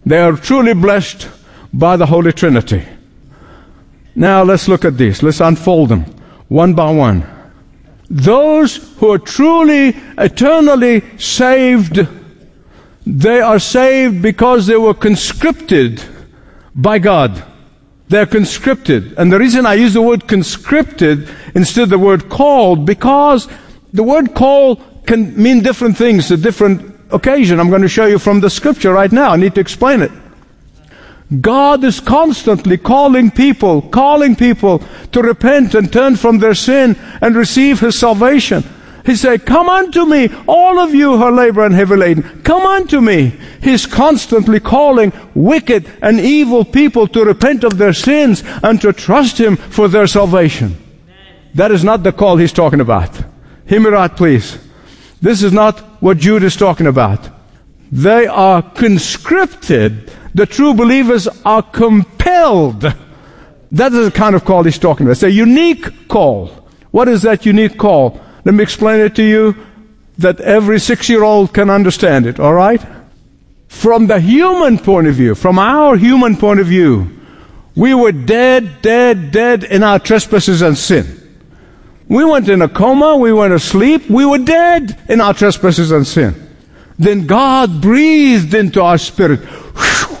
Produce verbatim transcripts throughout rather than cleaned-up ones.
They are truly blessed by the Holy Trinity. Now let's look at these. Let's unfold them one by one. Those who are truly, eternally saved, they are saved because they were conscripted by God. They're conscripted. And the reason I use the word conscripted instead of the word called, because the word call can mean different things at different occasion. I'm going to show you from the scripture right now. I need to explain it. God is constantly calling people, calling people to repent and turn from their sin and receive His salvation. He said, come unto me, all of you who are labor and heavy laden. Come unto me. He's constantly calling wicked and evil people to repent of their sins and to trust Him for their salvation. That is not the call He's talking about. Hear me right, please. This is not what Jude is talking about. They are conscripted. The true believers are compelled. That is the kind of call he's talking about. It's a unique call. What is that unique call? Let me explain it to you that every six-year-old can understand it, all right? From the human point of view, from our human point of view, we were dead, dead, dead in our trespasses and sin. We went in a coma, we went asleep, we were dead in our trespasses and sin. Then God breathed into our spirit. Whew,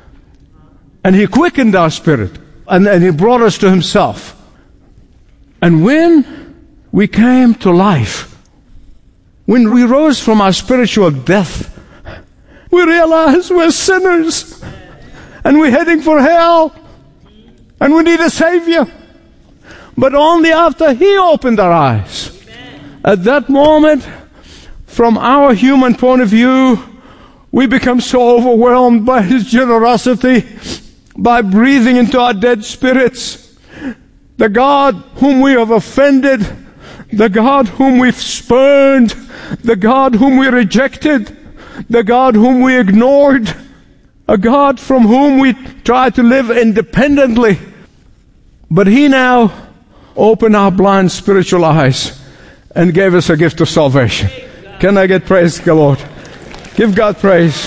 and He quickened our spirit. And, and He brought us to Himself. And when we came to life, when we rose from our spiritual death, we realized we're sinners. And we're heading for hell. And we need a Savior. But only after He opened our eyes. At that moment, from our human point of view, we become so overwhelmed by His generosity, by breathing into our dead spirits. The God whom we have offended, the God whom we've spurned, the God whom we rejected, the God whom we ignored, a God from whom we try to live independently. But He now opened our blind spiritual eyes and gave us a gift of salvation. Can I get praise to the Lord? Give God praise.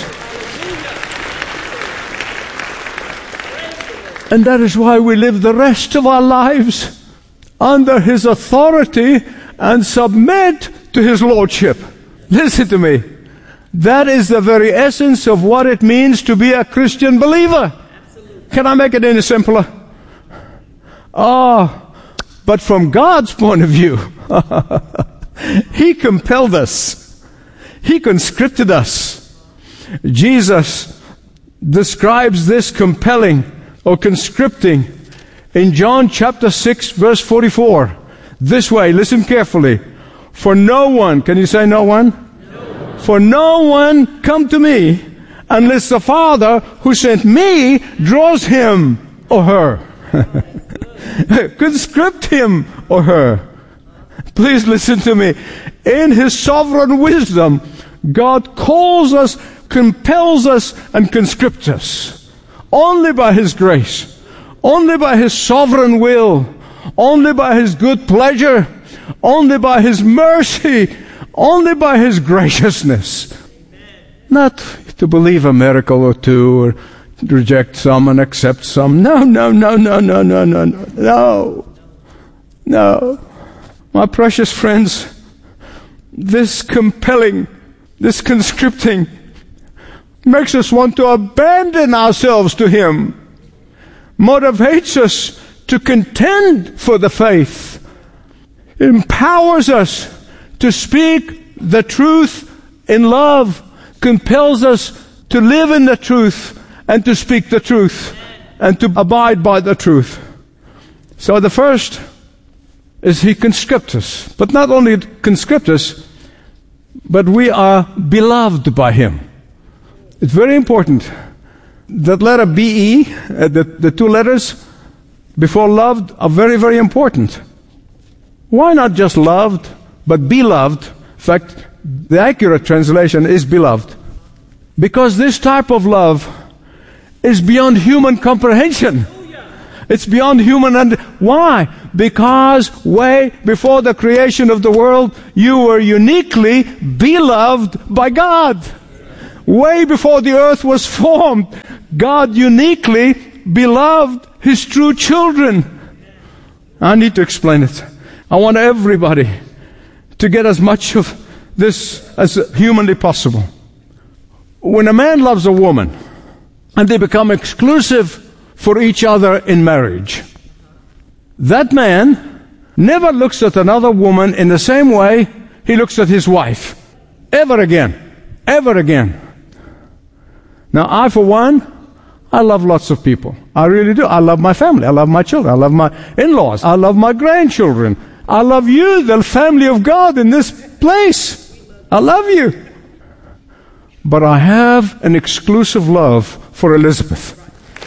And that is why we live the rest of our lives under His authority and submit to His Lordship. Listen to me. That is the very essence of what it means to be a Christian believer. Absolutely. Can I make it any simpler? Ah, oh, but from God's point of view, He compelled us. He conscripted us. Jesus describes this compelling or conscripting in John chapter six, verse forty-four. This way, listen carefully. For no one, can you say no one? No one. For no one come to me unless the Father who sent me draws him or her. Conscript him or her. Please listen to me. In His sovereign wisdom, God calls us, compels us, and conscripts us. Only by His grace, only by His sovereign will, only by His good pleasure, only by His mercy, only by His graciousness. Not to believe a miracle or two, or reject some and accept some. No, no, no, no, no, no, no, no, no. No. My precious friends, this compelling, this conscripting makes us want to abandon ourselves to Him, motivates us to contend for the faith, empowers us to speak the truth in love, compels us to live in the truth and to speak the truth and to abide by the truth. So the first is He conscripts us. But not only conscripts us, but we are beloved by Him. It's very important. That letter B E, uh, the, the two letters before loved are very, very important. Why not just loved, but beloved? In fact, the accurate translation is beloved. Because this type of love is beyond human comprehension. It's beyond human under. Why? Because way before the creation of the world, you were uniquely beloved by God. Way before the earth was formed, God uniquely beloved His true children. I need to explain it. I want everybody to get as much of this as humanly possible. When a man loves a woman and they become exclusive for each other in marriage, that man never looks at another woman in the same way he looks at his wife. Ever again. Ever again. Now, I, for one, I love lots of people. I really do. I love my family. I love my children. I love my in-laws. I love my grandchildren. I love you, the family of God in this place. I love you. But I have an exclusive love for Elizabeth.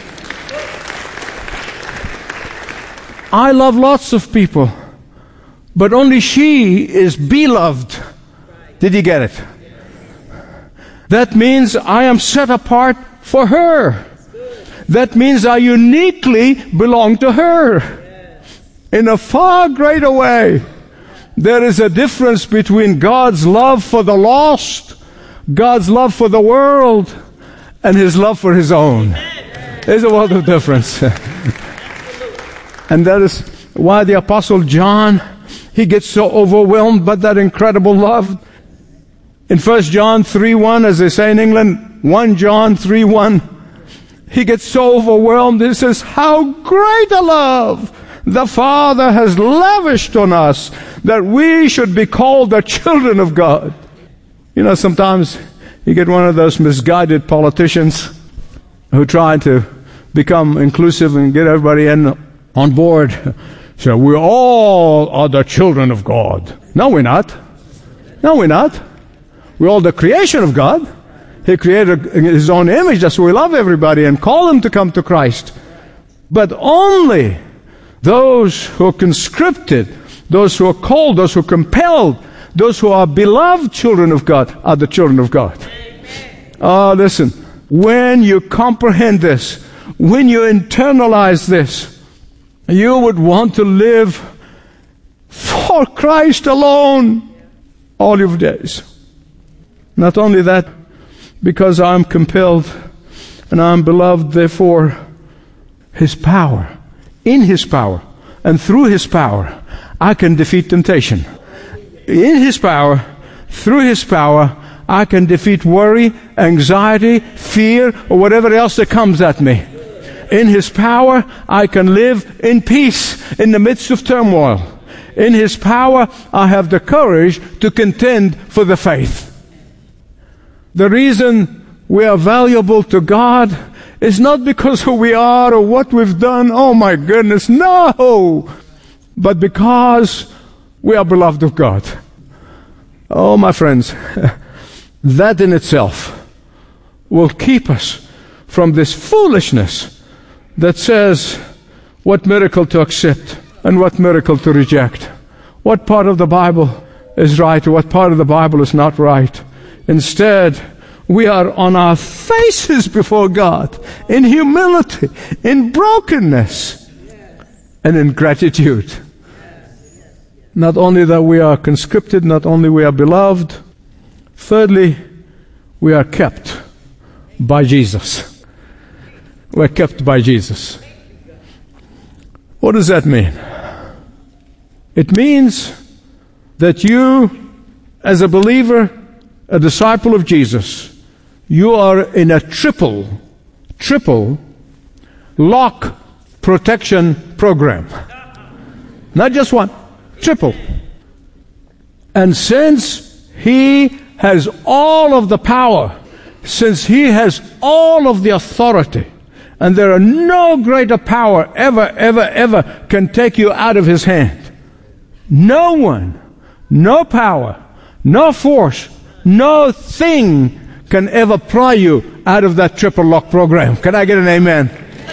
I love lots of people, but only she is beloved. Did you get it? That means I am set apart for her. That means I uniquely belong to her. In a far greater way, there is a difference between God's love for the lost, God's love for the world, and His love for His own. There's a world of difference. And that is why the Apostle John, he gets so overwhelmed by that incredible love. In First John three one, as they say in England, First John three one, he gets so overwhelmed. He says, how great a love the Father has lavished on us that we should be called the children of God. You know, sometimes you get one of those misguided politicians who try to become inclusive and get everybody in on board. So we all are the children of God. No, we're not. No, we're not. We're all the creation of God. He created His own image. That's why we love everybody and call them to come to Christ. But only those who are conscripted, those who are called, those who are compelled, those who are beloved children of God are the children of God. Oh, listen. When you comprehend this, when you internalize this, you would want to live for Christ alone all your days. Not only that, because I'm compelled and I'm beloved, therefore, His power, in His power, and through His power, I can defeat temptation. In His power, through His power, I can defeat worry, anxiety, fear, or whatever else that comes at me. In His power, I can live in peace in the midst of turmoil. In His power, I have the courage to contend for the faith. The reason we are valuable to God is not because who we are or what we've done. Oh my goodness, no! But because we are beloved of God. Oh my friends, that in itself will keep us from this foolishness that says what miracle to accept and what miracle to reject. What part of the Bible is right or what part of the Bible is not right. Instead, we are on our faces before God in humility, in brokenness, and in gratitude. Not only that we are conscripted, not only we are beloved, thirdly, we are kept by Jesus. We're kept by Jesus. What does that mean? It means that you, as a believer, a disciple of Jesus, you are in a triple, triple lock protection program. Not just one, triple. And since He has all of the power, since He has all of the authority, and there are no greater power ever, ever, ever can take you out of His hand. No one, no power, no force, no thing can ever pry you out of that triple lock program. Can I get an amen?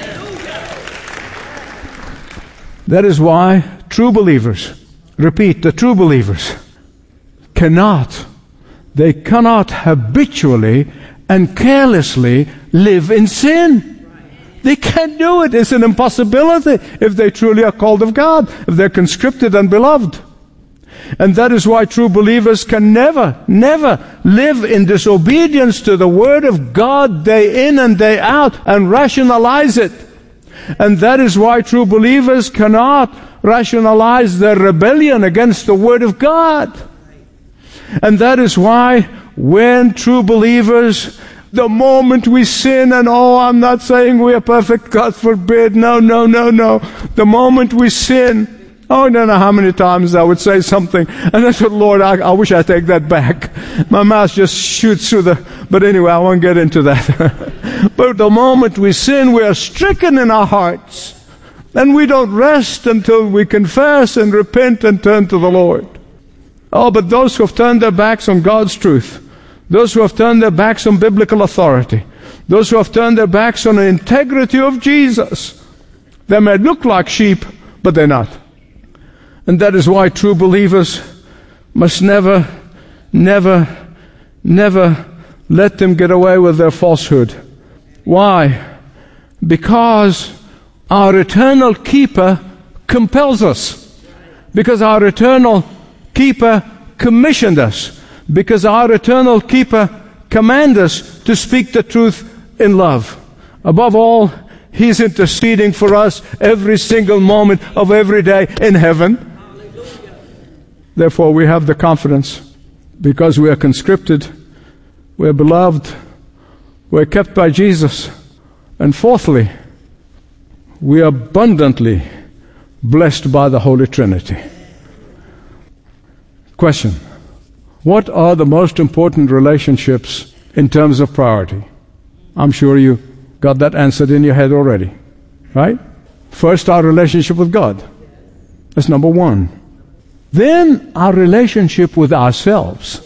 That is why true believers, repeat, the true believers cannot, they cannot habitually and carelessly live in sin. They can't do it. It's an impossibility if they truly are called of God, if they're conscripted and beloved. And that is why true believers can never, never live in disobedience to the Word of God day in and day out and rationalize it. And that is why true believers cannot rationalize their rebellion against the Word of God. And that is why when true believers, the moment we sin, and oh, I'm not saying we are perfect, God forbid, no, no, no, no. The moment we sin, oh, I don't know how many times I would say something, and I said, Lord, I, I wish I'd take that back. My mouth just shoots through the, but anyway, I won't get into that. But the moment we sin, we are stricken in our hearts. And we don't rest until we confess and repent and turn to the Lord. Oh, but those who have turned their backs on God's truth, those who have turned their backs on biblical authority, those who have turned their backs on the integrity of Jesus, they may look like sheep, but they're not. And that is why true believers must never, never, never let them get away with their falsehood. Why? Because our eternal keeper compels us. Because our eternal keeper commissioned us. Because our eternal keeper commands us to speak the truth in love. Above all, He's interceding for us every single moment of every day in heaven. Therefore, we have the confidence, because we are conscripted, we are beloved, we are kept by Jesus. And fourthly, we are abundantly blessed by the Holy Trinity. Question: what are the most important relationships in terms of priority? I'm sure you got that answered in your head already, right? First, our relationship with God. That's number one. Then our relationship with ourselves.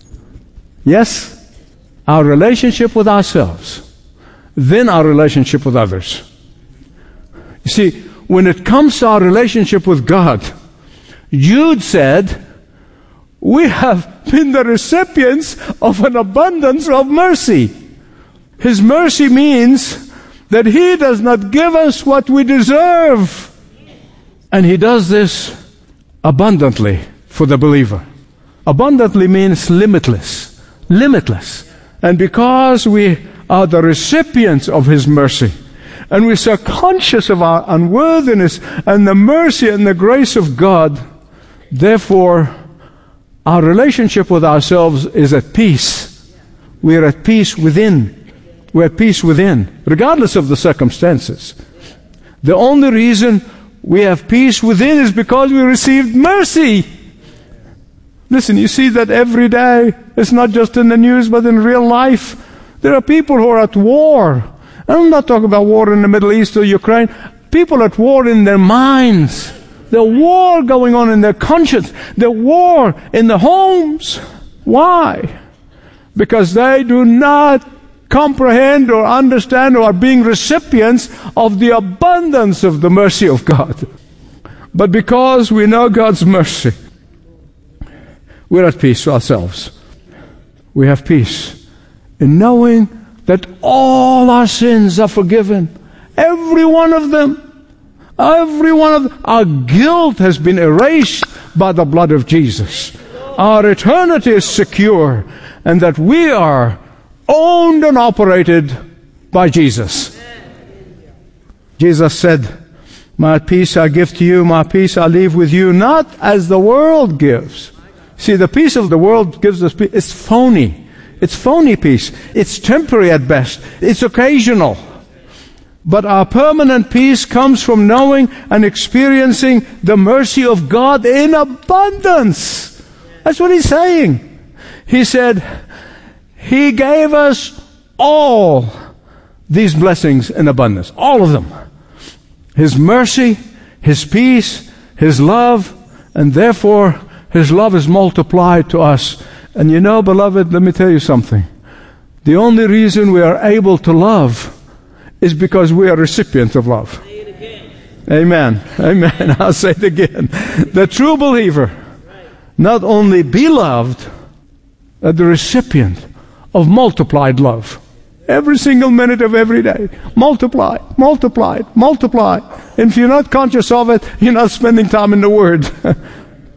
Yes, our relationship with ourselves. Then our relationship with others. You see, when it comes to our relationship with God, Jude said, we have been the recipients of an abundance of mercy. His mercy means that He does not give us what we deserve. And He does this abundantly for the believer. Abundantly means limitless. Limitless. And because we are the recipients of His mercy, and we're so conscious of our unworthiness and the mercy and the grace of God, therefore, our relationship with ourselves is at peace. We're at peace within. We're at peace within, regardless of the circumstances. The only reason we have peace within is because we received mercy. Listen, you see that every day. It's not just in the news, but in real life. There are people who are at war. I'm not talking about war in the Middle East or Ukraine. People at war in their minds. The war going on in their conscience. The war in the homes. Why? Because they do not comprehend or understand or are being recipients of the abundance of the mercy of God. But because we know God's mercy, we're at peace ourselves. We have peace in knowing that all our sins are forgiven. Every one of them. Every one of them. Our guilt has been erased by the blood of Jesus. Our eternity is secure, and that we are owned and operated by Jesus. Jesus said, my peace I give to you, my peace I leave with you, not as the world gives. See, the peace of the world gives us peace. It's phony. It's phony peace. It's temporary at best. It's occasional. But our permanent peace comes from knowing and experiencing the mercy of God in abundance. That's what He's saying. He said, He gave us all these blessings in abundance. All of them. His mercy, His peace, His love, and therefore His love is multiplied to us. And you know, beloved, let me tell you something. The only reason we are able to love is because we are recipients of love. Amen. Amen. I'll say it again. The true believer not only be loved, but the recipient of multiplied love. Every single minute of every day. Multiply, multiply, multiply. And if you're not conscious of it, you're not spending time in the Word.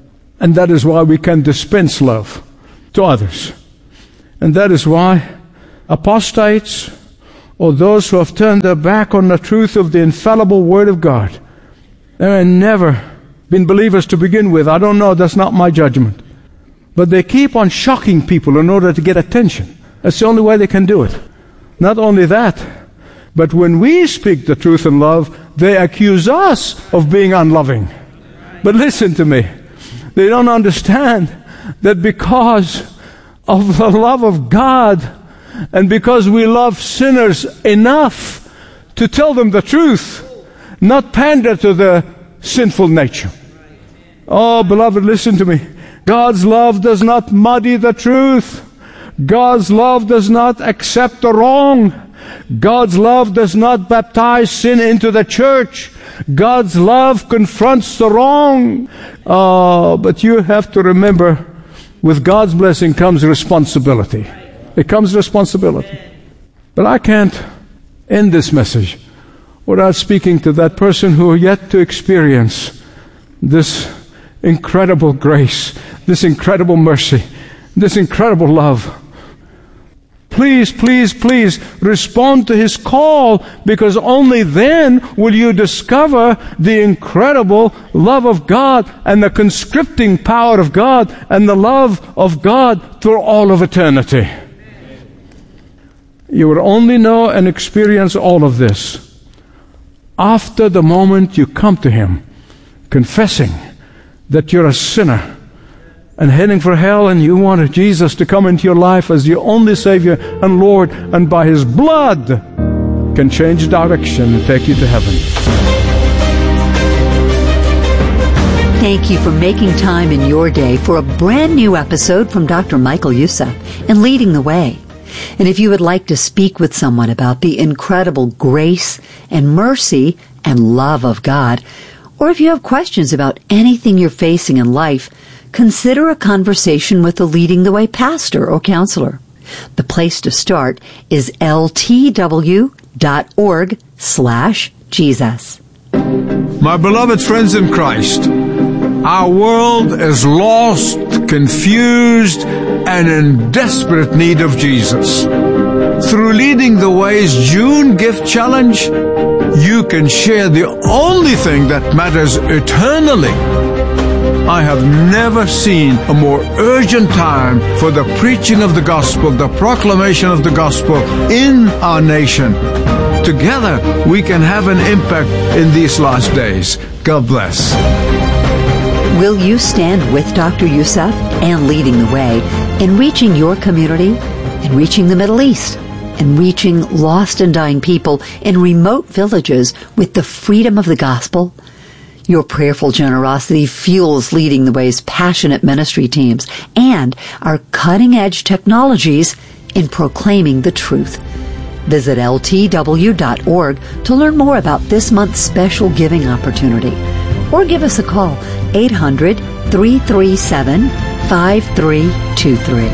And that is why we can dispense love to others. And that is why apostates, or those who have turned their back on the truth of the infallible Word of God, they have never been believers to begin with. I don't know, that's not my judgment. But they keep on shocking people in order to get attention. That's the only way they can do it. Not only that, but when we speak the truth in love, they accuse us of being unloving. But listen to me. They don't understand that because of the love of God and because we love sinners enough to tell them the truth, not pander to their sinful nature. Oh, beloved, listen to me. God's love does not muddy the truth. God's love does not accept the wrong. God's love does not baptize sin into the church. God's love confronts the wrong. Oh, but you have to remember, with God's blessing comes responsibility. It comes responsibility. But I can't end this message without speaking to that person who are yet to experience this incredible grace, this incredible mercy, this incredible love. Please, please, please respond to His call, because only then will you discover the incredible love of God and the conscripting power of God and the love of God through all of eternity. You will only know and experience all of this after the moment you come to Him, confessing that you're a sinner and heading for hell, and you want Jesus to come into your life as your only Savior and Lord, and by His blood can change direction and take you to heaven. Thank you for making time in your day for a brand new episode from Doctor Michael Youssef and Leading the Way. And if you would like to speak with someone about the incredible grace and mercy and love of God, or if you have questions about anything you're facing in life, consider a conversation with a Leading the Way pastor or counselor. The place to start is ltw.org slash Jesus. My beloved friends in Christ, our world is lost, confused, and in desperate need of Jesus. Through Leading the Way's June Gift Challenge, you can share the only thing that matters eternally. I have never seen a more urgent time for the preaching of the gospel, the proclamation of the gospel in our nation. Together, we can have an impact in these last days. God bless. Will you stand with Doctor Youssef and Leading the Way in reaching your community, in reaching the Middle East, and reaching lost and dying people in remote villages with the freedom of the gospel? Your prayerful generosity fuels Leading the Way's passionate ministry teams and our cutting-edge technologies in proclaiming the truth. Visit L T W dot org to learn more about this month's special giving opportunity. Or give us a call, eight hundred, three three seven, five three two three.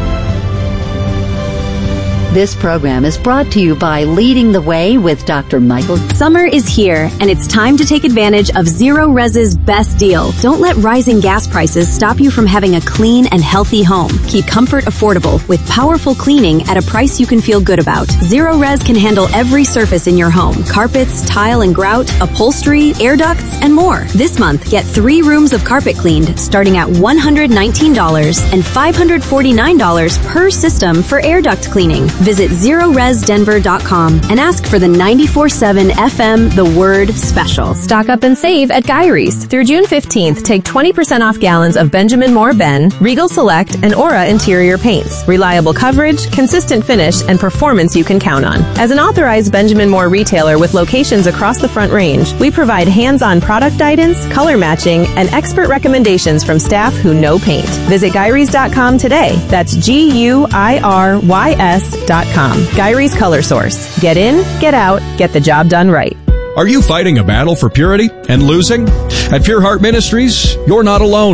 This program is brought to you by Leading the Way with Doctor Michael. Summer is here, and it's time to take advantage of Zero Res's best deal. Don't let rising gas prices stop you from having a clean and healthy home. Keep comfort affordable with powerful cleaning at a price you can feel good about. Zero Res can handle every surface in your home: carpets, tile and grout, upholstery, air ducts, and more. This month, get three rooms of carpet cleaned starting at one hundred nineteen dollars and five hundred forty-nine dollars per system for air duct cleaning. Visit zero res denver dot com and ask for the ninety-four point seven F M The Word Special. Stock up and save at Gyrie's. Through June fifteenth, take twenty percent off gallons of Benjamin Moore Ben, Regal Select, and Aura interior paints. Reliable coverage, consistent finish, and performance you can count on. As an authorized Benjamin Moore retailer with locations across the Front Range, we provide hands-on product guidance, color matching, and expert recommendations from staff who know paint. Visit Gyrie's dot com today. That's G U I R Y S dot com. Gyrie's Color Source. Get in, get out, get the job done right. Are you fighting a battle for purity and losing? At Pure Heart Ministries, you're not alone.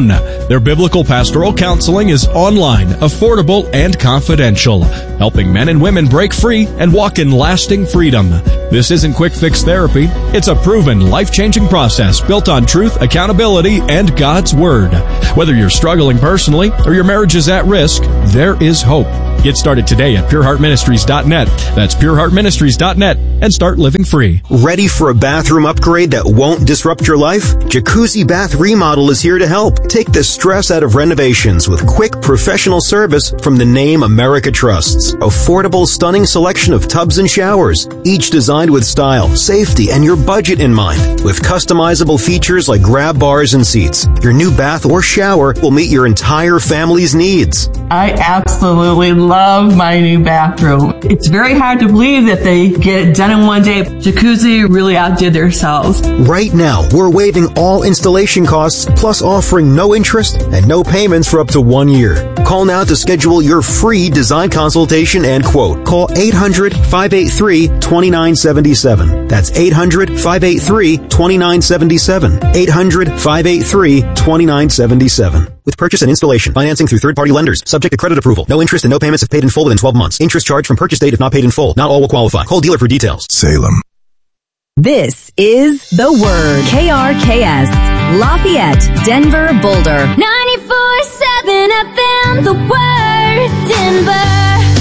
Their biblical pastoral counseling is online, affordable, and confidential, helping men and women break free and walk in lasting freedom. This isn't quick fix therapy. It's a proven, life-changing process built on truth, accountability, and God's Word. Whether you're struggling personally or your marriage is at risk, there is hope. Get started today at pure heart ministries dot net. That's pure heart ministries dot net and start living free. Ready for a bathroom upgrade that won't disrupt your life? Jacuzzi Bath Remodel is here to help. Take the stress out of renovations with quick professional service from the name America trusts. Affordable, stunning selection of tubs and showers, each designed with style, safety, and your budget in mind. With customizable features like grab bars and seats, your new bath or shower will meet your entire family's needs. I absolutely love my new bathroom. It's very hard to believe that they get it done in one day. Jacuzzi really outdid themselves. Right now, we're waiving all installation costs, plus offering no interest and no payments for up to one year. Call now to schedule your free design consultation and quote. Call eight hundred, five eight three, two nine seven seven. That's eight hundred, five eight three, two nine seven seven. eight hundred, five eight three, two nine seven seven. With purchase and installation, financing through third-party lenders, subject to credit approval. No interest and no payments if paid in full within twelve months. Interest charged from purchase date if not paid in full. Not all will qualify. Call dealer for details. Salem. This is The Word. K R K S. Lafayette, Denver, Boulder. ninety-four seven F M. The Word, Denver.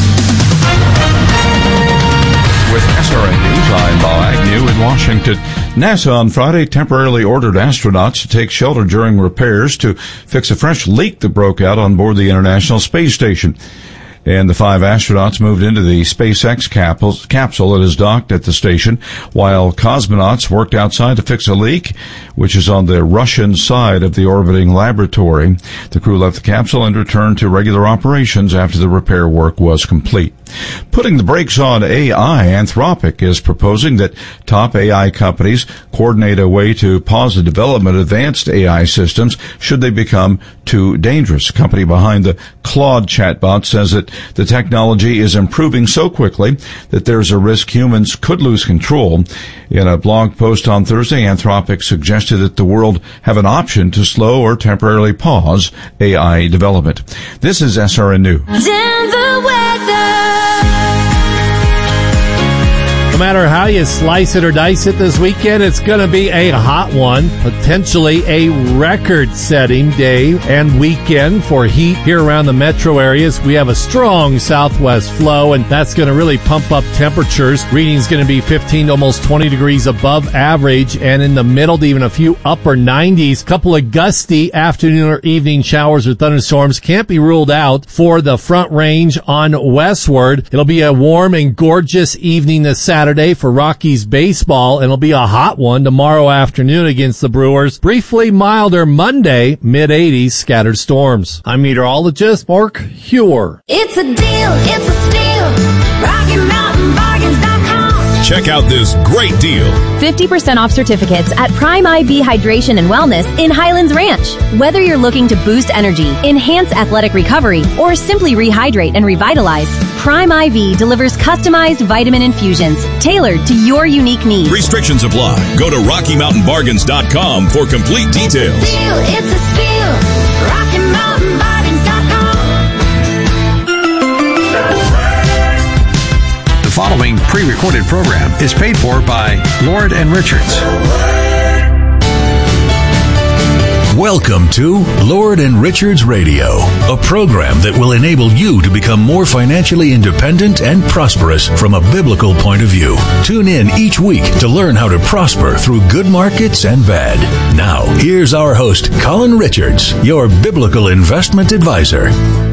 With S R N News, I'm Bob Agnew in Washington. NASA on Friday temporarily ordered astronauts to take shelter during repairs to fix a fresh leak that broke out on board the International Space Station. And the five astronauts moved into the SpaceX capsule that is docked at the station, while cosmonauts worked outside to fix a leak, which is on the Russian side of the orbiting laboratory. The crew left the capsule and returned to regular operations after the repair work was complete. Putting the brakes on A I, Anthropic is proposing that top A I companies coordinate a way to pause the development of advanced A I systems should they become too dangerous. The company behind the Claude chatbot says that the technology is improving so quickly that there's a risk humans could lose control. In a blog post on Thursday, Anthropic suggested that the world have an option to slow or temporarily pause A I development. This is S R N News. Denver weather. No matter how you slice it or dice it this weekend, it's going to be a hot one, potentially a record-setting day and weekend for heat here around the metro areas. We have a strong southwest flow, and that's going to really pump up temperatures. Reading's going to be fifteen to almost twenty degrees above average, and in the middle to even a few upper nineties. Couple of gusty afternoon or evening showers or thunderstorms can't be ruled out for the Front Range on westward. It'll be a warm and gorgeous evening this Saturday for Rockies baseball, and it'll be a hot one tomorrow afternoon against the Brewers. Briefly milder Monday, mid eighties, scattered storms. I'm meteorologist Mark Hewer. It's a deal, it's a steal. Rocky Mountain Bargains dot com. Check out this great deal. fifty percent off certificates at Prime I V Hydration and Wellness in Highlands Ranch. Whether you're looking to boost energy, enhance athletic recovery, or simply rehydrate and revitalize, Prime I V delivers customized vitamin infusions tailored to your unique needs. Restrictions apply. Go to Rocky Mountain Bargains dot com for complete details. Deal, it's a steal. Rocky Mountain Bargains dot com. The following pre-recorded program is paid for by Lord and Richards. Welcome to Lord and Richards Radio, a program that will enable you to become more financially independent and prosperous from a biblical point of view. Tune in each week to learn how to prosper through good markets and bad. Now, here's our host, Colin Richards, your biblical investment advisor.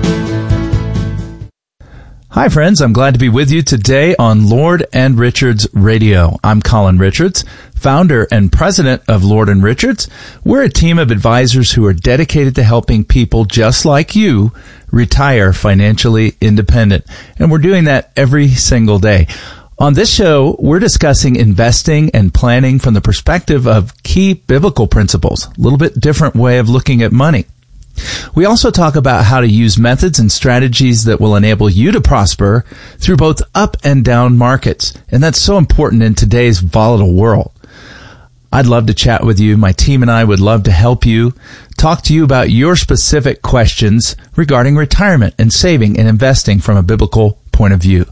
Hi friends, I'm glad to be with you today on Lord and Richards Radio. I'm Colin Richards, founder and president of Lord and Richards. We're a team of advisors who are dedicated to helping people just like you retire financially independent. And we're doing that every single day. On this show, we're discussing investing and planning from the perspective of key biblical principles, a little bit different way of looking at money. We also talk about how to use methods and strategies that will enable you to prosper through both up and down markets. And that's so important in today's volatile world. I'd love to chat with you. My team and I would love to help you, talk to you about your specific questions regarding retirement and saving and investing from a biblical point of view.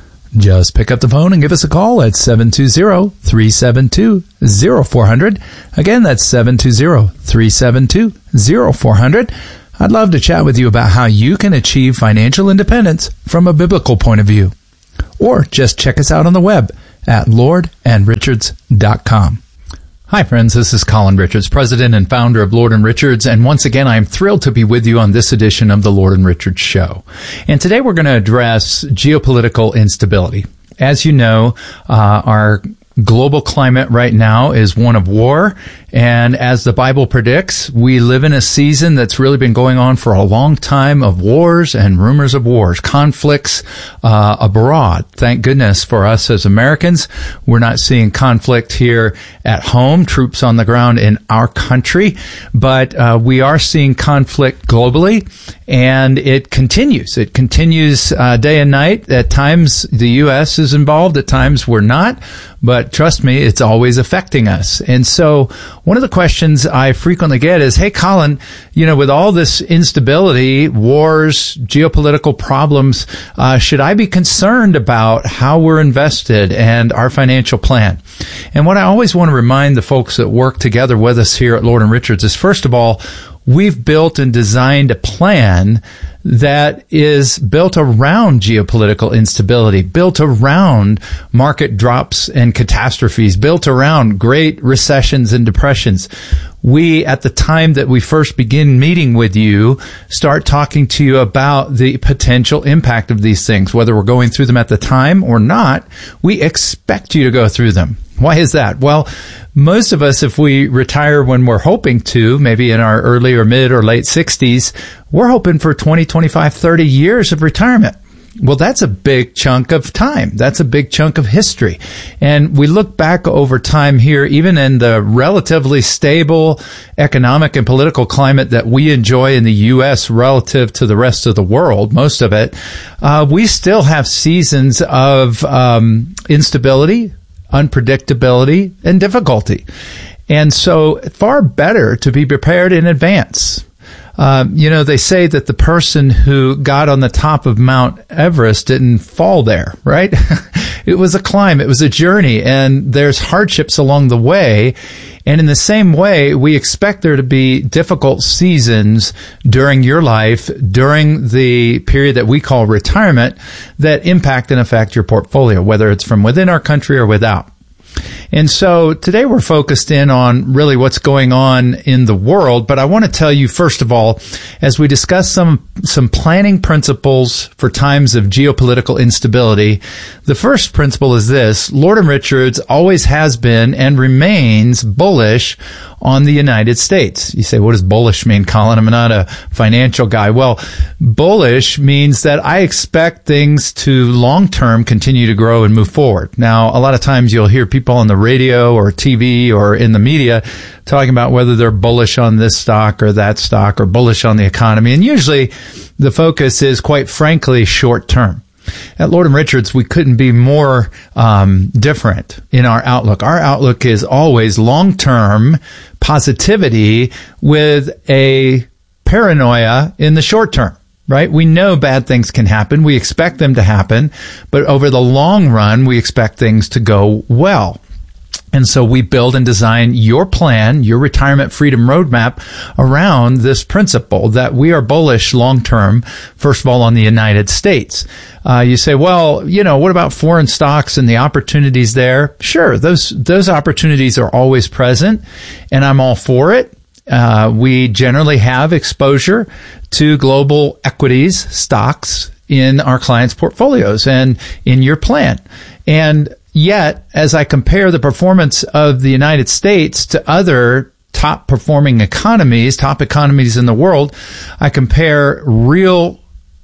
Just pick up the phone and give us a call at seven two zero, three seven two, zero four zero zero. Again, that's seven two zero, three seven two, zero four zero zero. I'd love to chat with you about how you can achieve financial independence from a biblical point of view. Or just check us out on the web at lord and richards dot com. Hi friends, this is Colin Richards, president and founder of Lord and Richards, and once again I am thrilled to be with you on this edition of the Lord and Richards Show. And today we're going to address geopolitical instability. As you know, uh, our global climate right now is one of war, and as the Bible predicts, we live in a season that's really been going on for a long time of wars and rumors of wars, conflicts uh, abroad. Thank goodness for us as Americans, we're not seeing conflict here at home, troops on the ground in our country, but uh, we are seeing conflict globally, and it continues. It continues uh, day and night. At times the U S is involved, at times we're not, but trust me, it's always affecting us. And so one of the questions I frequently get is, hey, Colin, you know, with all this instability, wars, geopolitical problems, uh, should I be concerned about how we're invested and our financial plan? And what I always want to remind the folks that work together with us here at Lord and Richards is, first of all, we've built and designed a plan that is built around geopolitical instability, built around market drops and catastrophes, built around great recessions and depressions. We, at the time that we first begin meeting with you, start talking to you about the potential impact of these things. Whether we're going through them at the time or not, we expect you to go through them. Why is that? Well, most of us, if we retire when we're hoping to, maybe in our early or mid or late sixties, we're hoping for twenty, twenty-five, thirty years of retirement. Well, that's a big chunk of time. That's a big chunk of history. And we look back over time here, even in the relatively stable economic and political climate that we enjoy in the U S relative to the rest of the world, most of it, uh, we still have seasons of um, instability, unpredictability, and difficulty. And so far better to be prepared in advance. Um, you know, they say that the person who got on the top of Mount Everest didn't fall there, right? It was a climb. It was a journey, and there's hardships along the way. And in the same way, we expect there to be difficult seasons during your life, during the period that we call retirement, that impact and affect your portfolio, whether it's from within our country or without. And so today we're focused in on really what's going on in the world, but I want to tell you, first of all, as we discuss some some planning principles for times of geopolitical instability, the first principle is this: Lord and Richards always has been and remains bullish on the United States. You say, what does bullish mean, Colin? I'm not a financial guy. Well, bullish means that I expect things to long-term continue to grow and move forward. Now, a lot of times you'll hear people on the radio or T V or in the media talking about whether they're bullish on this stock or that stock or bullish on the economy. And usually the focus is, quite frankly, short-term. At Lord and Richards, we couldn't be more um, different in our outlook. Our outlook is always long-term positivity with a paranoia in the short term, right? We know bad things can happen. We expect them to happen. But over the long run, we expect things to go well. And so we build and design your plan, your retirement freedom roadmap, around this principle that we are bullish long-term, first of all, on the United States. Uh, you say, well, you know, what about foreign stocks and the opportunities there? Sure, those those opportunities are always present, and I'm all for it. Uh, we generally have exposure to global equities, stocks in our clients' portfolios and in your plan. And yet, as I compare the performance of the United States to other top performing economies, top economies in the world, I compare real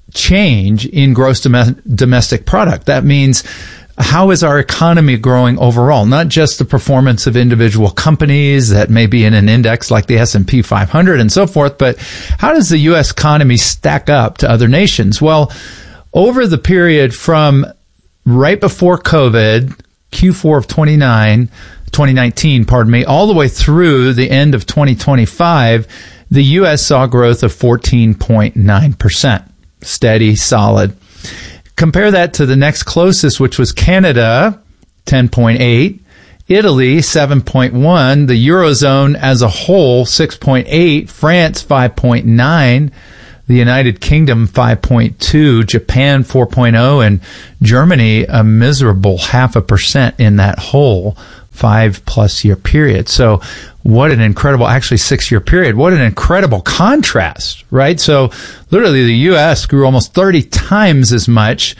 change in gross dom- domestic product. That means, how is our economy growing overall? Not just the performance of individual companies that may be in an index like the S and P five hundred and so forth, but how does the U S economy stack up to other nations? Well, over the period from right before COVID, Q four of twenty-nine, twenty nineteen, pardon me, all the way through the end of twenty twenty-five, the U S saw growth of fourteen point nine percent. Steady, solid. Compare that to the next closest, which was Canada, ten point eight, Italy, seven point one, the Eurozone as a whole, six point eight, France, five point nine, the United Kingdom, five point two, Japan, four point oh, and Germany, a miserable half a percent in that whole five-plus year period. So what an incredible, actually six-year period, what an incredible contrast, right? So literally the U S grew almost thirty times as much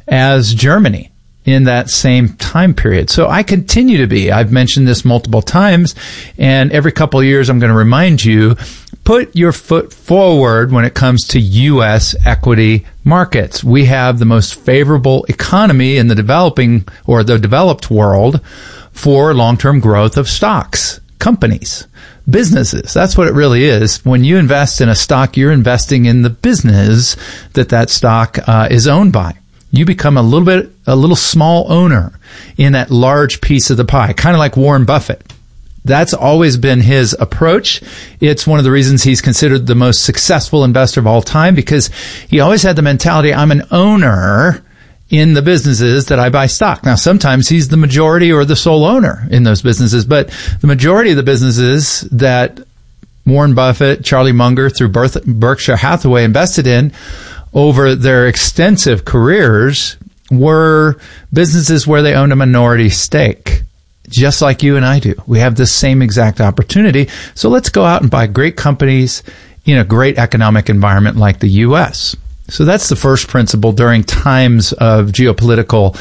as Germany in that same time period. So I continue to be, I've mentioned this multiple times, and every couple of years I'm going to remind you, put your foot forward when it comes to U S equity markets. We have the most favorable economy in the developing or the developed world for long-term growth of stocks, companies, businesses. That's what it really is. When you invest in a stock, you're investing in the business that that stock uh, is owned by. You become a little bit, a little small owner in that large piece of the pie, kind of like Warren Buffett. That's always been his approach. It's one of the reasons he's considered the most successful investor of all time, because he always had the mentality, I'm an owner in the businesses that I buy stock. Now, sometimes he's the majority or the sole owner in those businesses, but the majority of the businesses that Warren Buffett, Charlie Munger through Berkshire Hathaway invested in over their extensive careers were businesses where they owned a minority stake. Just like you and I do. We have the same exact opportunity. So let's go out and buy great companies in a great economic environment like the U S. So that's the first principle during times of geopolitical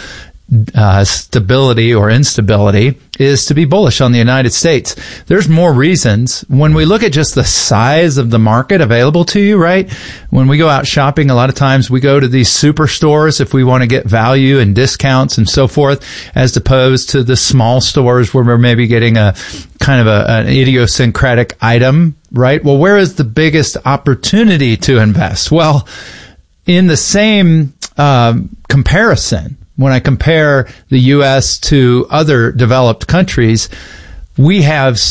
uh, stability or instability, is to be bullish on the United States. There's more reasons. When we look at just the size of the market available to you, right? When we go out shopping, a lot of times we go to these superstores if we want to get value and discounts and so forth, as opposed to the small stores where we're maybe getting a kind of a, an idiosyncratic item, right? Well, where is the biggest opportunity to invest? Well, in the same um, comparison, when I compare the U S to other developed countries, we have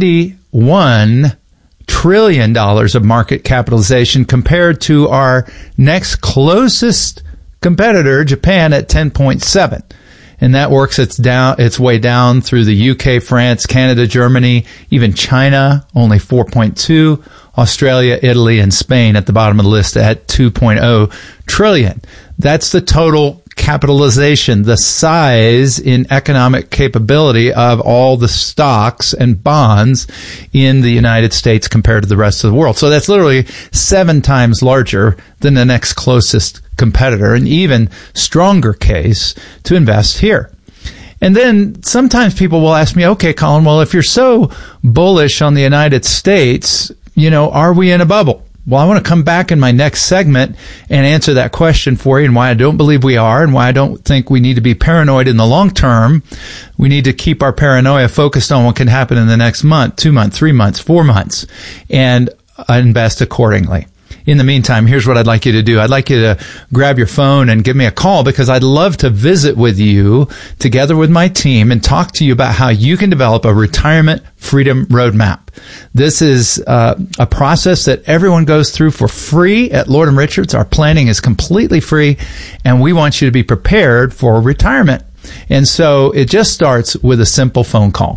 seventy-one trillion dollars of market capitalization compared to our next closest competitor, Japan, at ten point seven. And that works its down its way down through the U K, France, Canada, Germany, even China, only four point two, Australia, Italy, and Spain at the bottom of the list at two point oh trillion. That's the total capitalization, the size in economic capability of all the stocks and bonds in the United States compared to the rest of the world. So that's literally seven times larger than the next closest competitor, an even stronger case to invest here. And then sometimes people will ask me, okay, Colin, well, if you're so bullish on the United States, you know, are we in a bubble? Well, I want to come back in my next segment and answer that question for you, and why I don't believe we are, and why I don't think we need to be paranoid in the long term. We need to keep our paranoia focused on what can happen in the next month, two months, three months, four months, and invest accordingly. In the meantime, here's what I'd like you to do. I'd like you to grab your phone and give me a call, because I'd love to visit with you together with my team and talk to you about how you can develop a retirement freedom roadmap. This is uh, a process that everyone goes through for free at Lord and Richards. Our planning is completely free, and we want you to be prepared for retirement. And so it just starts with a simple phone call.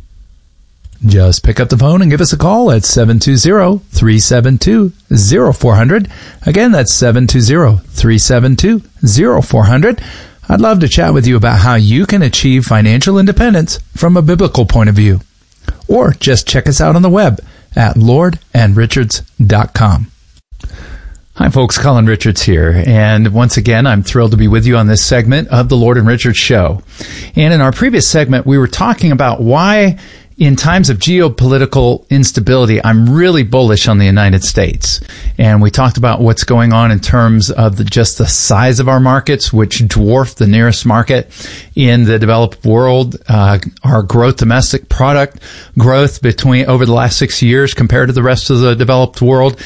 Just pick up the phone and give us a call at seven two zero, three seven two, zero four zero zero. Again, that's seven two zero, three seven two, zero four zero zero. I'd love to chat with you about how you can achieve financial independence from a biblical point of view. Or just check us out on the web at lord and richards dot com. Hi, folks. Colin Richards here. And once again, I'm thrilled to be with you on this segment of the Lord and Richards Show. And in our previous segment, we were talking about why in times of geopolitical instability, I'm really bullish on the United States. And we talked about what's going on in terms of the, just the size of our markets, which dwarf the nearest market in the developed world. Uh, our growth domestic product growth between over the last six years compared to the rest of the developed world.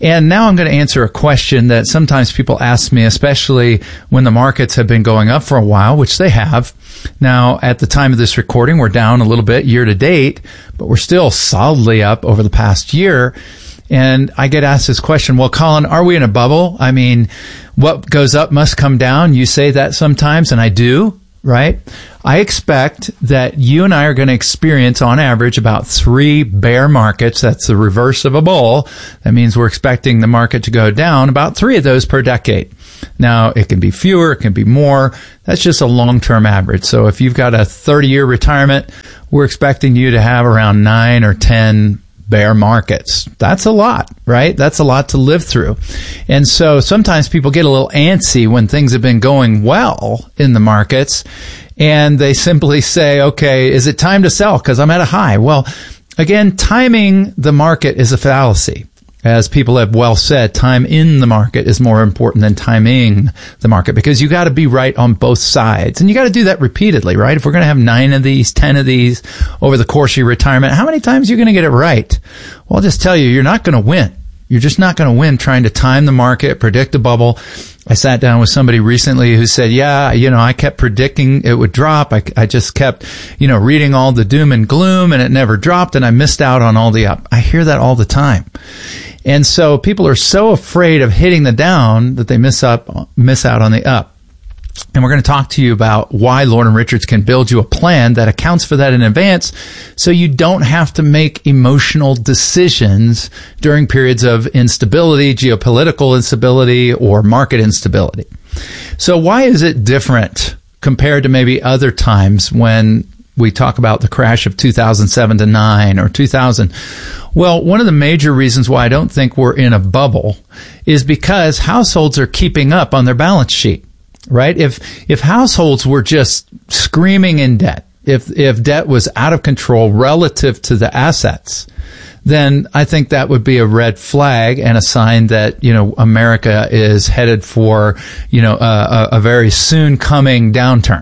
And now I'm going to answer a question that sometimes people ask me, especially when the markets have been going up for a while, which they have. Now, at the time of this recording, we're down a little bit year to date, but we're still solidly up over the past year. And I get asked this question, well, Colin, are we in a bubble? I mean, what goes up must come down. You say that sometimes, and I do, right? I expect that you and I are going to experience, on average, about three bear markets. That's the reverse of a bull. That means we're expecting the market to go down about three of those per decade. Now, it can be fewer, it can be more. That's just a long-term average. So if you've got a thirty-year retirement, we're expecting you to have around nine or ten bear markets. That's a lot, right? That's a lot to live through. And so sometimes people get a little antsy when things have been going well in the markets, and they simply say, okay, is it time to sell because I'm at a high? Well, again, timing the market is a fallacy. As people have well said, time in the market is more important than timing the market, because you got to be right on both sides. And you got to do that repeatedly, right? If we're going to have nine of these, ten of these over the course of your retirement, how many times are you going to get it right? Well, I'll just tell you, you're not going to win. You're just not going to win trying to time the market, predict a bubble. I sat down with somebody recently who said, yeah, you know, I kept predicting it would drop. I, I just kept, you know, reading all the doom and gloom, and it never dropped, and I missed out on all the up. I hear that all the time. And so people are so afraid of hitting the down that they miss up, miss out on the up. And we're going to talk to you about why Lord and Richards can build you a plan that accounts for that in advance, so you don't have to make emotional decisions during periods of instability, geopolitical instability, or market instability. So why is it different compared to maybe other times when we talk about the crash of two thousand seven to nine or two thousand? Well, one of the major reasons why I don't think we're in a bubble is because households are keeping up on their balance sheet, right? If if households were just screaming in debt, if if debt was out of control relative to the assets, then I think that would be a red flag and a sign that, you know, America is headed for, you know, a, a very soon coming downturn.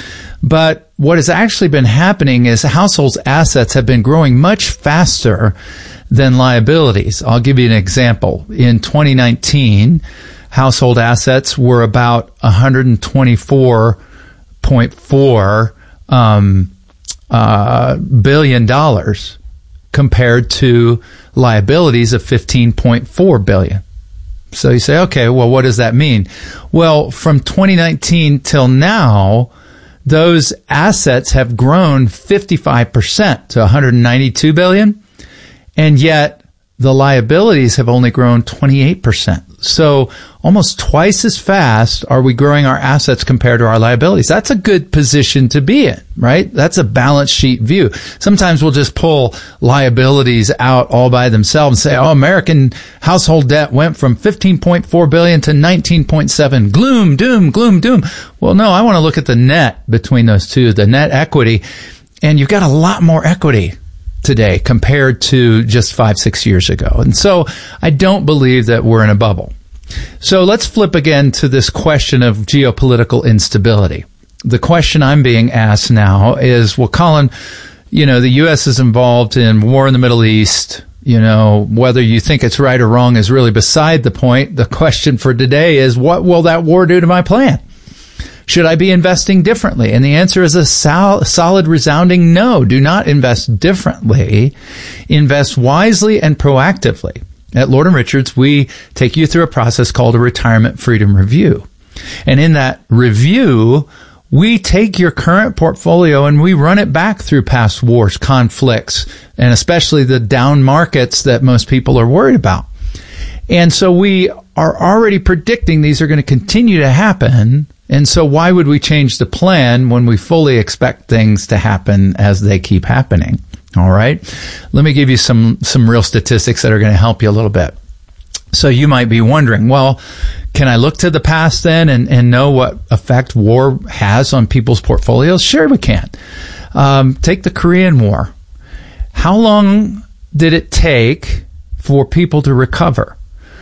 But what has actually been happening is households' assets have been growing much faster than liabilities. I'll give you an example. In twenty nineteen, household assets were about one hundred twenty-four point four um, uh, billion dollars compared to liabilities of fifteen point four billion. So you say, okay, well, what does that mean? Well, from twenty nineteen till now, those assets have grown fifty-five percent to one hundred ninety-two billion, and yet the liabilities have only grown twenty-eight percent. So almost twice as fast are we growing our assets compared to our liabilities. That's a good position to be in, right? That's a balance sheet view. Sometimes we'll just pull liabilities out all by themselves and say, oh, American household debt went from fifteen point four billion to nineteen point seven. Gloom, doom, gloom, doom. Well, no, I want to look at the net between those two, the net equity. And you've got a lot more equity today compared to just five, six years ago. And so I don't believe that we're in a bubble. So let's flip again to this question of geopolitical instability. The question I'm being asked now is, well, Colin, you know, the U S is involved in war in the Middle East. You know, whether you think it's right or wrong is really beside the point. The question for today is, what will that war do to my plan? Should I be investing differently? And the answer is a sol- solid, resounding no. Do not invest differently. Invest wisely and proactively. At Lord and Richards, we take you through a process called a Retirement Freedom Review. And in that review, we take your current portfolio and we run it back through past wars, conflicts, and especially the down markets that most people are worried about. And so we are already predicting these are going to continue to happen. And so why would we change the plan when we fully expect things to happen as they keep happening? All right. Let me give you some, some real statistics that are going to help you a little bit. So you might be wondering, well, can I look to the past then and, and know what effect war has on people's portfolios? Sure, we can. Um, take the Korean War. How long did it take for people to recover?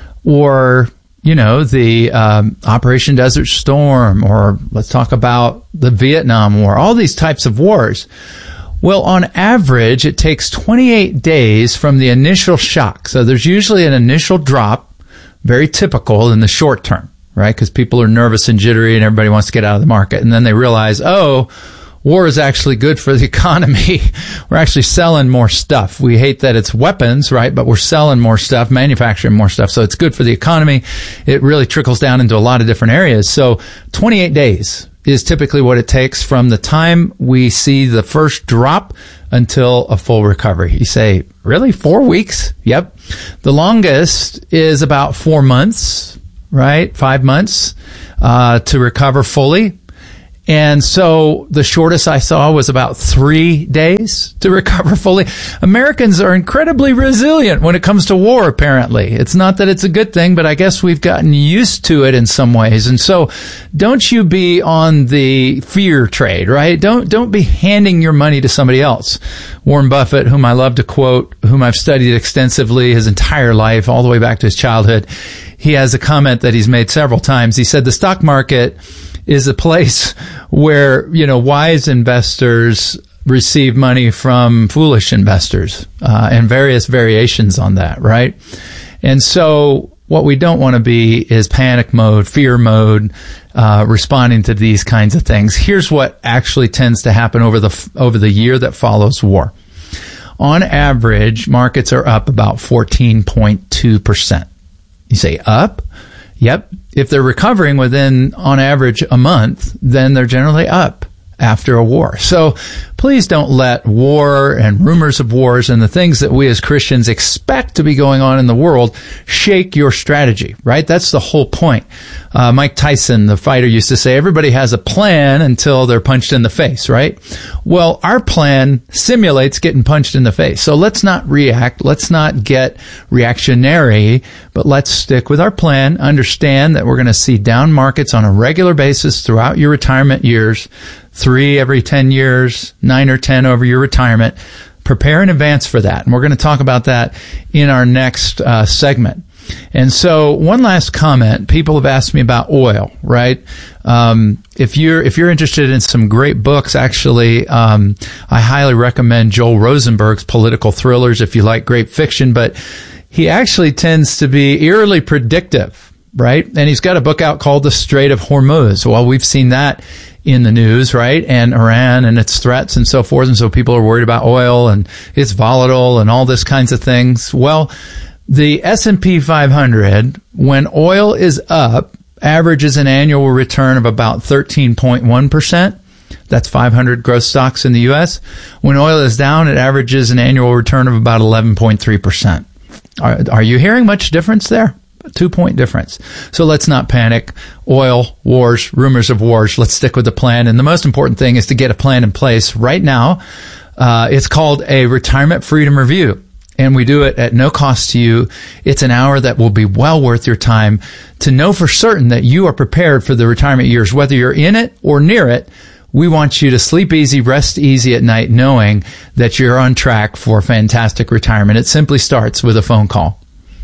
Or, you know, the um, Operation Desert Storm, or let's talk about the Vietnam War, all these types of wars. Well, on average, it takes twenty-eight days from the initial shock. So there's usually an initial drop very typical in the short term, right? Because people are nervous and jittery and everybody wants to get out of the market. And then they realize, oh, war is actually good for the economy. We're actually selling more stuff. We hate that it's weapons, right? But we're selling more stuff, manufacturing more stuff. So it's good for the economy. It really trickles down into a lot of different areas. So twenty-eight days is typically what it takes from the time we see the first drop until a full recovery. You say, really? Four weeks? Yep. The longest is about four months, right? Five months uh, to recover fully. And so the shortest I saw was about three days to recover fully. Americans are incredibly resilient when it comes to war, apparently. It's not that it's a good thing, but I guess we've gotten used to it in some ways. And so don't you be on the fear trade, right? Don't, don't be handing your money to somebody else. Warren Buffett, whom I love to quote, whom I've studied extensively his entire life, all the way back to his childhood, he has a comment that he's made several times. He said, the stock market is a place where, you know, wise investors receive money from foolish investors, uh, and various variations on that, right? And so what we don't want to be is panic mode, fear mode, uh, responding to these kinds of things. Here's what actually tends to happen over the, over the year that follows war. On average, markets are up about fourteen point two percent. You say up? Yep. If they're recovering within, on average, a month, then they're generally up after a war. So please don't let war and rumors of wars and the things that we as Christians expect to be going on in the world shake your strategy, right? That's the whole point. Uh, Mike Tyson, the fighter, used to say, everybody has a plan until they're punched in the face, right? Well, our plan simulates getting punched in the face. So let's not react. Let's not get reactionary, but let's stick with our plan. Understand that we're going to see down markets on a regular basis throughout your retirement years, three every ten years, nine or ten over your retirement. Prepare in advance for that. And we're going to talk about that in our next uh, segment. And so one last comment. People have asked me about oil, right? Um, if you're, if you're interested in some great books, actually, um, I highly recommend Joel Rosenberg's Political Thrillers if you like great fiction, but he actually tends to be eerily predictive, right? And he's got a book out called The Strait of Hormuz. Well, we've seen that in the news, right? And Iran and its threats and so forth. And so people are worried about oil and it's volatile and all this kinds of things. Well, the S and P five hundred, when oil is up, averages an annual return of about thirteen point one percent. That's five hundred growth stocks in the U S. When oil is down, it averages an annual return of about eleven point three percent. Are, are you hearing much difference there? A two-point difference. So let's not panic. Oil, wars, rumors of wars. Let's stick with the plan. And the most important thing is to get a plan in place right now. Uh, it's called a Retirement Freedom Review. And we do it at no cost to you. It's an hour that will be well worth your time to know for certain that you are prepared for the retirement years. Whether you're in it or near it, we want you to sleep easy, rest easy at night, knowing that you're on track for fantastic retirement. It simply starts with a phone call.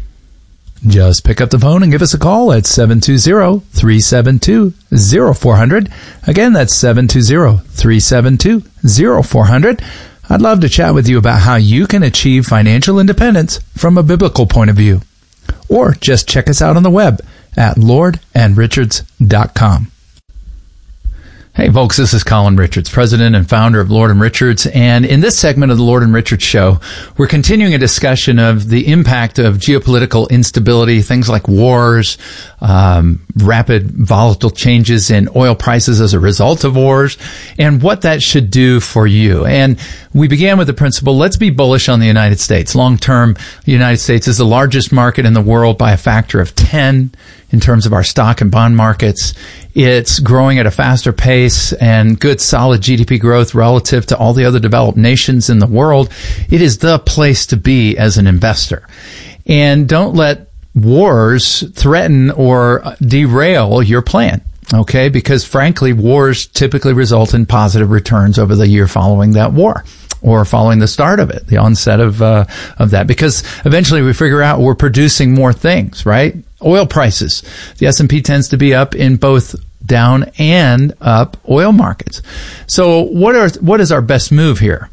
Just pick up the phone and give us a call at seven two zero, three seven two, zero four zero zero. Again, that's seven two zero, three seven two, zero four zero zero. I'd love to chat with you about how you can achieve financial independence from a biblical point of view. Or just check us out on the web at lord and richards dot com. Hey folks, this is Colin Richards, president and founder of Lord and Richards, and in this segment of the Lord and Richards show, we're continuing a discussion of the impact of geopolitical instability, things like wars, um, rapid volatile changes in oil prices as a result of wars, and what that should do for you. And we began with the principle, let's be bullish on the United States. Long term, the United States is the largest market in the world by a factor of ten in terms of our stock and bond markets. It's growing at a faster pace and good solid G D P growth relative to all the other developed nations in the world. It is the place to be as an investor. And don't let wars threaten or derail your plan. Okay? Because frankly, wars typically result in positive returns over the year following that war, or following the start of it, the onset of, uh, of that. Because eventually we figure out we're producing more things, right? Oil prices. The S and P tends to be up in both down and up oil markets. So what are, what is our best move here?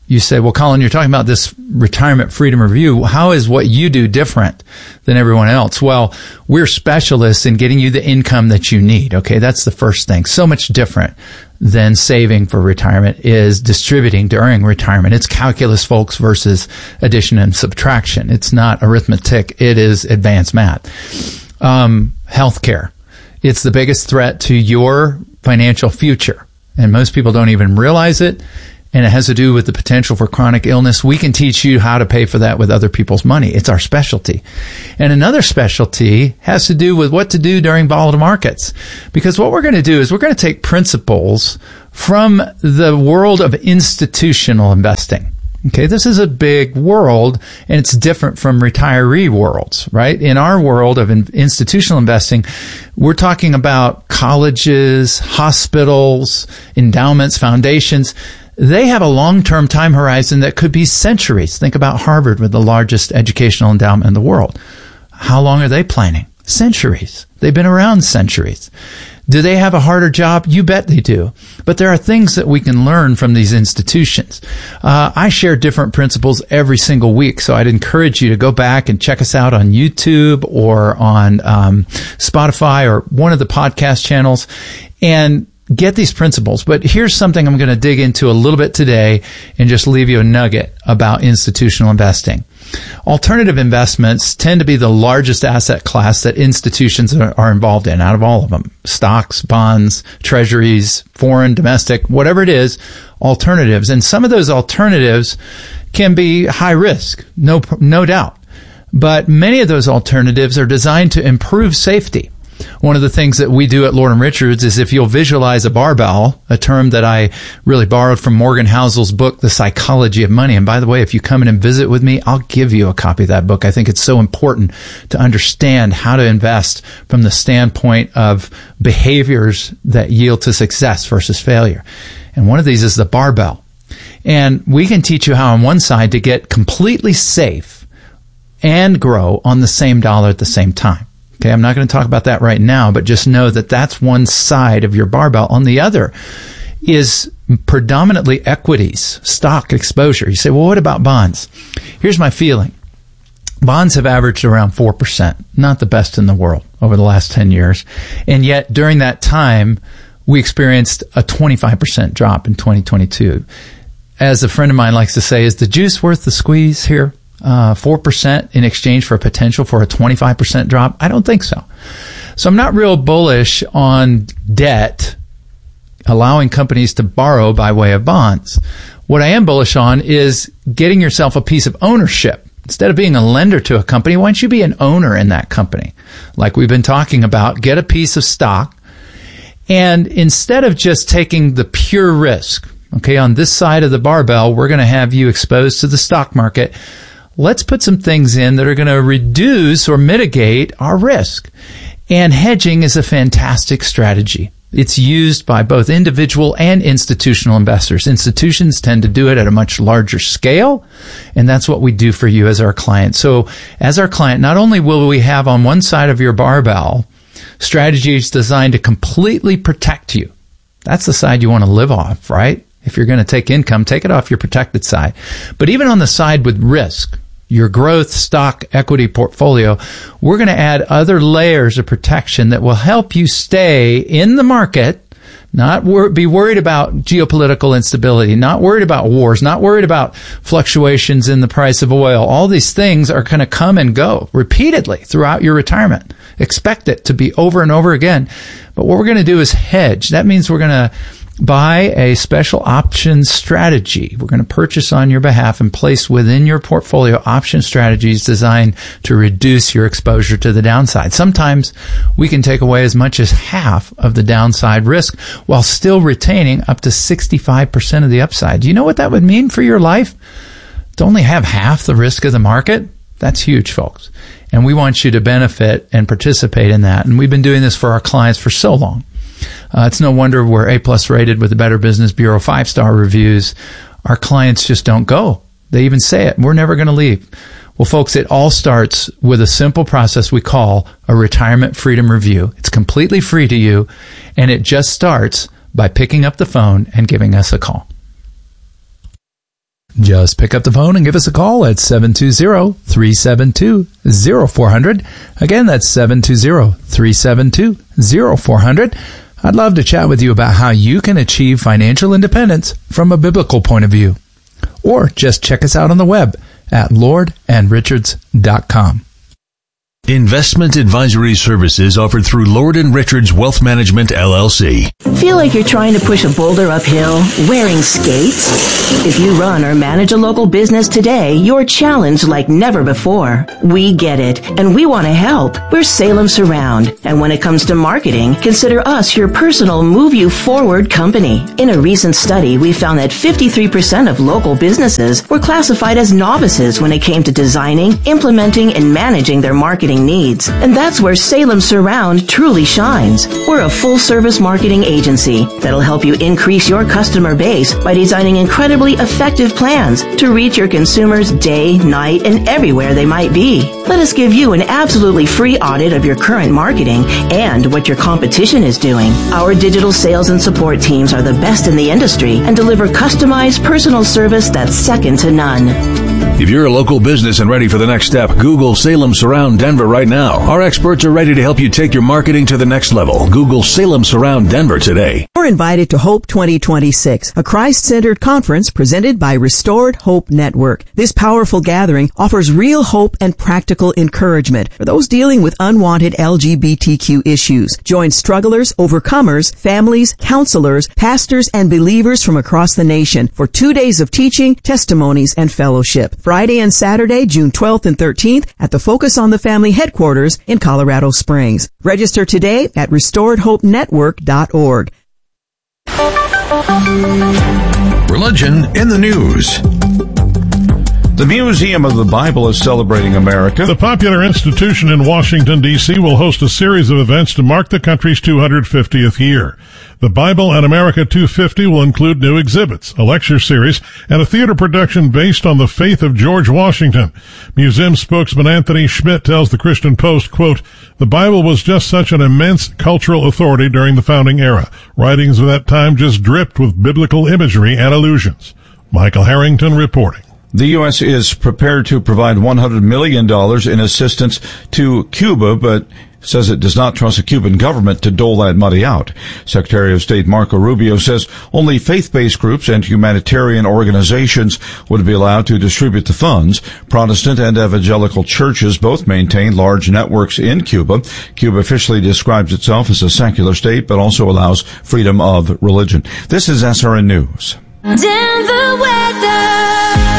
You say, well, Colin, you're talking about this retirement freedom review. How is what you do different than everyone else? Well, we're specialists in getting you the income that you need. Okay. That's the first thing. So much different than saving for retirement is distributing during retirement. It's calculus, folks, versus addition and subtraction. It's not arithmetic. It is advanced math. Um, healthcare. It's the biggest threat to your financial future. And most people don't even realize it. And it has to do with the potential for chronic illness. We can teach you how to pay for that with other people's money. It's our specialty. And another specialty has to do with what to do during volatile markets. Because what we're going to do is we're going to take principles from the world of institutional investing. Okay, this is a big world, and it's different from retiree worlds, right? In our world of in- institutional investing, we're talking about colleges, hospitals, endowments, foundations. They have a long-term time horizon that could be centuries. Think about Harvard with the largest educational endowment in the world. How long are they planning? Centuries. They've been around centuries. Do they have a harder job? You bet they do. But there are things that we can learn from these institutions. Uh, I share different principles every single week, so I'd encourage you to go back and check us out on YouTube or on um, Spotify or one of the podcast channels and get these principles. But here's something I'm going to dig into a little bit today and just leave you a nugget about institutional investing. Alternative investments tend to be the largest asset class that institutions are involved in out of all of them. Stocks, bonds, treasuries, foreign, domestic, whatever it is, alternatives. And some of those alternatives can be high risk, no, no doubt. But many of those alternatives are designed to improve safety. One of the things that we do at Lord and Richards is if you'll visualize a barbell, a term that I really borrowed from Morgan Housel's book, The Psychology of Money. And by the way, if you come in and visit with me, I'll give you a copy of that book. I think it's so important to understand how to invest from the standpoint of behaviors that yield to success versus failure. And one of these is the barbell. And we can teach you how on one side to get completely safe and grow on the same dollar at the same time. Okay, I'm not going to talk about that right now, but just know that that's one side of your barbell. On the other is predominantly equities, stock exposure. You say, well, what about bonds? Here's my feeling. Bonds have averaged around four percent, not the best in the world over the last ten years. And yet during that time, we experienced a twenty-five percent drop in twenty twenty-two. As a friend of mine likes to say, is the juice worth the squeeze here? Uh, four percent in exchange for a potential for a twenty-five percent drop? I don't think so. So I'm not real bullish on debt, allowing companies to borrow by way of bonds. What I am bullish on is getting yourself a piece of ownership. Instead of being a lender to a company, why don't you be an owner in that company? Like we've been talking about, get a piece of stock. And instead of just taking the pure risk, okay, on this side of the barbell, we're going to have you exposed to the stock market. Let's put some things in that are going to reduce or mitigate our risk. And hedging is a fantastic strategy. It's used by both individual and institutional investors. Institutions tend to do it at a much larger scale, and that's what we do for you as our client. So as our client, not only will we have on one side of your barbell strategies designed to completely protect you. That's the side you want to live off, right? If you're going to take income, take it off your protected side. But even on the side with risk, your growth, stock, equity portfolio, we're going to add other layers of protection that will help you stay in the market, not wor- be worried about geopolitical instability, not worried about wars, not worried about fluctuations in the price of oil. All these things are going to come and go repeatedly throughout your retirement. Expect it to be over and over again. But what we're going to do is hedge. That means we're going to buy a special option strategy. We're going to purchase on your behalf and place within your portfolio option strategies designed to reduce your exposure to the downside. Sometimes we can take away as much as half of the downside risk while still retaining up to sixty-five percent of the upside. Do you know what that would mean for your life? To only have half the risk of the market? That's huge, folks. And we want you to benefit and participate in that. And we've been doing this for our clients for so long. Uh, it's no wonder we're A-plus rated with the Better Business Bureau five-star reviews. Our clients just don't go. They even say it. We're never going to leave. Well, folks, it all starts with a simple process we call a retirement freedom review. It's completely free to you, and it just starts by picking up the phone and giving us a call. Just pick up the phone and give us a call at seven two zero, three seven two, zero four zero zero. Again, that's seven two zero, three seven two, zero four zero zero. I'd love to chat with you about how you can achieve financial independence from a biblical point of view. Or just check us out on the web at lord and richards dot com. Investment advisory services offered through Lord and Richards Wealth Management, L L C. Feel like you're trying to push a boulder uphill wearing skates? If you run or manage a local business today, you're challenged like never before. We get it, and we want to help. We're Salem Surround, and when it comes to marketing, consider us your personal move you forward company. In a recent study, we found that fifty-three percent of local businesses were classified as novices when it came to designing, implementing, and managing their marketing needs. And that's where Salem Surround truly shines. We're a full-service marketing agency that'll help you increase your customer base by designing incredibly effective plans to reach your consumers day, night, and everywhere they might be. Let us give you an absolutely free audit of your current marketing and what your competition is doing. Our digital sales and support teams are the best in the industry and deliver customized personal service that's second to none. If you're a local business and ready for the next step, Google Salem Surround Denver right now. Our experts are ready to help you take your marketing to the next level. Google Salem Surround Denver today. You're invited to Hope twenty twenty-six, a Christ-centered conference presented by Restored Hope Network. This powerful gathering offers real hope and practical encouragement for those dealing with unwanted L G B T Q issues. Join strugglers, overcomers, families, counselors, pastors, and believers from across the nation for two days of teaching, testimonies, and fellowship. Friday and Saturday, June twelfth and thirteenth at the Focus on the Family headquarters in Colorado Springs. Register today at restored hope network dot org. Religion in the news. The Museum of the Bible is celebrating America. The popular institution in Washington, D C will host a series of events to mark the country's two hundred fiftieth year. The Bible and America two fifty will include new exhibits, a lecture series, and a theater production based on the faith of George Washington. Museum spokesman Anthony Schmidt tells the Christian Post, quote, "The Bible was just such an immense cultural authority during the founding era. Writings of that time just dripped with biblical imagery and allusions." Michael Harrington reporting. The U S is prepared to provide one hundred million dollars in assistance to Cuba, but says it does not trust the Cuban government to dole that money out. Secretary of State Marco Rubio says only faith-based groups and humanitarian organizations would be allowed to distribute the funds. Protestant and evangelical churches both maintain large networks in Cuba. Cuba officially describes itself as a secular state, but also allows freedom of religion. This is S R N News. Denver weather.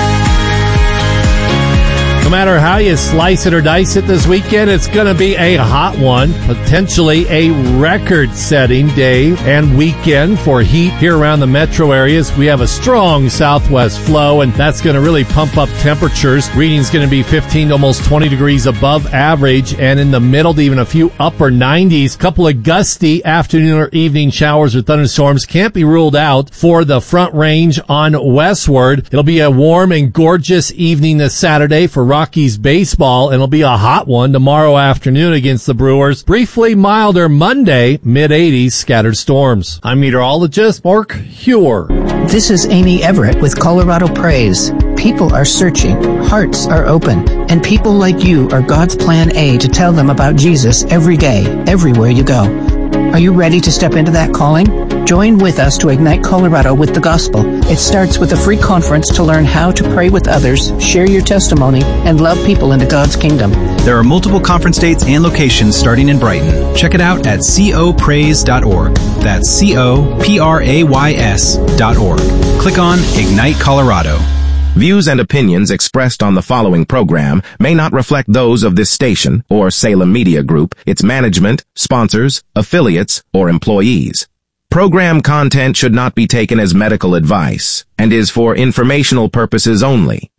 No matter how you slice it or dice it this weekend, it's going to be a hot one, potentially a record-setting day and weekend for heat here around the metro areas. We have a strong southwest flow, and that's going to really pump up temperatures. Reading's going to be fifteen to almost twenty degrees above average, and in the middle to even a few upper nineties. A couple of gusty afternoon or evening showers or thunderstorms can't be ruled out for the Front Range on westward. It'll be a warm and gorgeous evening this Saturday for Rockies baseball, and it'll be a hot one tomorrow afternoon against the Brewers. Briefly milder Monday, mid eighties, scattered storms. I'm meteorologist Mark Huer. This is Amy Everett with Colorado Praise. People are searching, hearts are open, and people like you are God's plan A to tell them about Jesus every day, everywhere you go. Are you ready to step into that calling? Join with us to ignite Colorado with the gospel. It starts with a free conference to learn how to pray with others, share your testimony, and love people into God's kingdom. There are multiple conference dates and locations starting in Brighton. Check it out at co praise dot org. That's C O P R A Y S dot org. Click on Ignite Colorado. Views and opinions expressed on the following program may not reflect those of this station or Salem Media Group, its management, sponsors, affiliates, or employees. Program content should not be taken as medical advice and is for informational purposes only.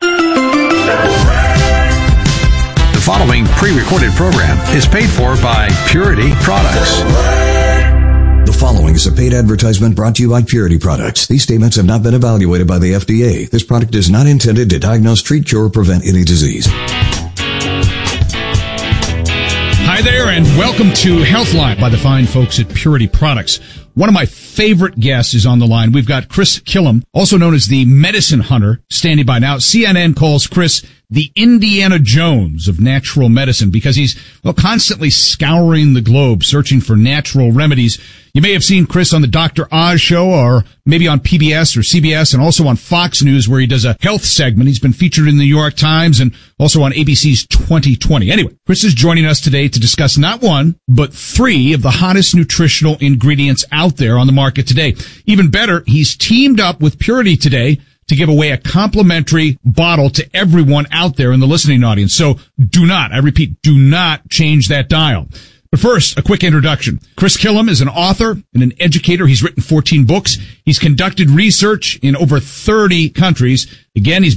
The following pre-recorded program is paid for by Purity Products. The following is a paid advertisement brought to you by Purity Products. These statements have not been evaluated by the F D A. This product is not intended to diagnose, treat, cure, or prevent any disease. Hi Hi there, and welcome to Healthline by the fine folks at Purity Products. One of my favorite guests is on the line. We've got Chris Killam, also known as the Medicine Hunter, standing by now. C N N calls Chris the Indiana Jones of natural medicine because he's, well, constantly scouring the globe searching for natural remedies. You may have seen Chris on the Doctor Oz show, or maybe on P B S or C B S, and also on Fox News, where he does a health segment. He's been featured in the New York Times and also on A B C's twenty twenty. Anyway, Chris is joining us today to discuss not one, but three of the hottest nutritional ingredients out there on the market today. Even better, he's teamed up with Purity today to give away a complimentary bottle to everyone out there in the listening audience. So do not, I repeat, do not change that dial. But first, a quick introduction. Chris Killam is an author and an educator. He's written fourteen books. He's conducted research in over thirty countries. Again, he's